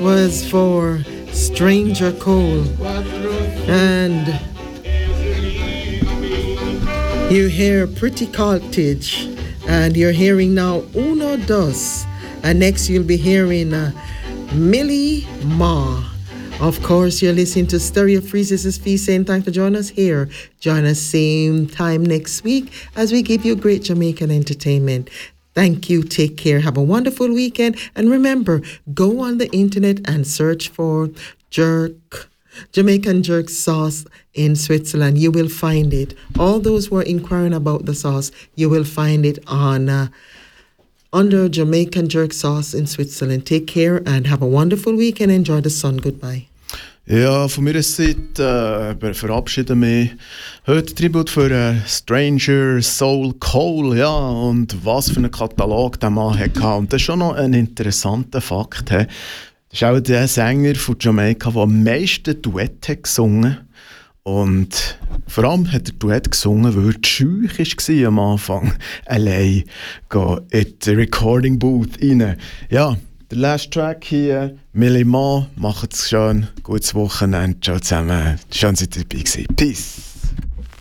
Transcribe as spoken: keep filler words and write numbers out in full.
was for Stranger Cole. And you hear Pretty Cottage. And you're hearing now Uno Dos. And next you'll be hearing uh, Millie Ma. Of course, you're listening to Stereo Free. This is Fee saying thanks for joining us here. Join us same time next week as we give you great Jamaican entertainment. Thank you. Take care. Have a wonderful weekend. And remember, go on the internet and search for jerk, Jamaican jerk sauce in Switzerland. You will find it. All those who are inquiring about the sauce, you will find it on uh, under Jamaican jerk sauce in Switzerland. Take care and have a wonderful weekend. Enjoy the sun. Goodbye. Ja, von meiner Seite äh, verabschiede mich heute Tribut für äh, Stranger Soul Cole, ja, und was für einen Katalog der Mann hatte. Und das ist schon noch ein interessanter Fakt. He. Das ist auch der Sänger von Jamaika, der am meisten Duett hat gesungen. Und vor allem hat er Duett gesungen, weil er scheu war am Anfang, allein in die Recording Booth rein. Ja, der Last Track hier, Millie Ma, macht's schön, gutes Wochenende, ciao zusammen, schön seid ihr dabei gewesen. Peace!